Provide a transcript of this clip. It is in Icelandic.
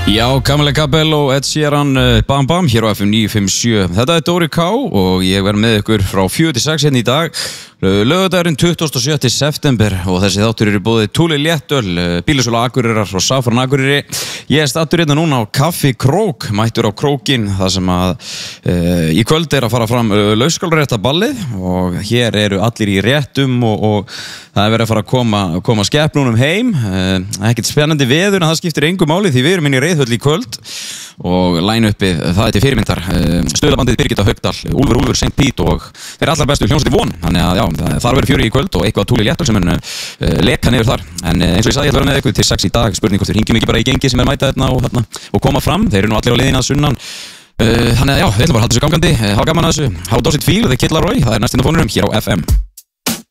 Já, Camila Cabello, Ed Sheeran, Bam Bam, hér á FM 957. Þetta Dóri K og ég verð með ykkur frá 4 til 6 hérna í dag. Laugardagurinn 27. september og þessi þáttur eru búið Túli Léttöl, Bílasölu Akureyrar og Safran Akureyri. Ég stattur hérna núna á Kaffi Krók, mættur á Krókin, það sem að í kvöld að fara fram laugskálréttaballið og hér eru allir í réttum og það verið að fara að koma skepnunum heim. Ekkert spennandi veður en það skiptir engu máli því við erum inn í Reiðhöll í kvöld og line-upið, það er til fyrirmyndar. Stöðlabandið Birgitta Haugdal, Úlfur, St. Pete og þeir allar bestu hljómsveitir Von. Þannig að já, þar verður fjörið í kvöld og eitthvað Túli Léttöl sem leka niður þar. En eins og ég sagði, ég ætla að vera með ykkur til 6 í dag. Spurning hvort þeir hringjum ekki bara í gengi sem mæta þarna og koma fram. Þeir eru nú allir á leiðina að sunnan. Þannig að já, við ætlum bara að halda þessu gangandi. Hafa gaman að þessu. How does it feel? The Kid Laroi. Það er næst inn á fónurum hér á FM.